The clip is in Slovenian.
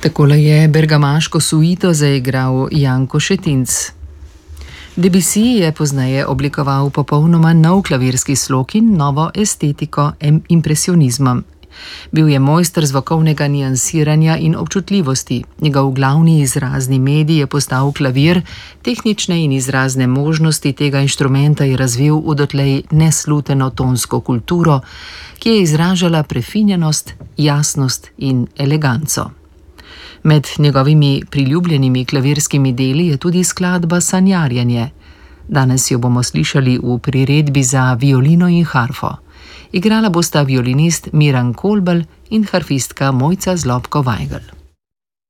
Takole je bergamaško suito zaigral Janko Šetinc. Debussy je pozneje oblikoval popolnoma nov klavirski slog in novo estetiko impresionizma. Bil je mojster zvokovnega niansiranja in občutljivosti. Njegov glavni izrazni medij je postal klavir, tehnične in izrazne možnosti tega inštrumenta je razvil v dotlej nesluteno tonsko kulturo, ki je izražala prefinjenost, jasnost in eleganco. Med njegovimi priljubljenimi klavirskimi deli je tudi skladba Sanjarjenje. Danes jo bomo slišali v priredbi za violino in harfo. Igrala bosta violinist Miran Kolbl in harfistka Mojca Zlobko-Vajgl.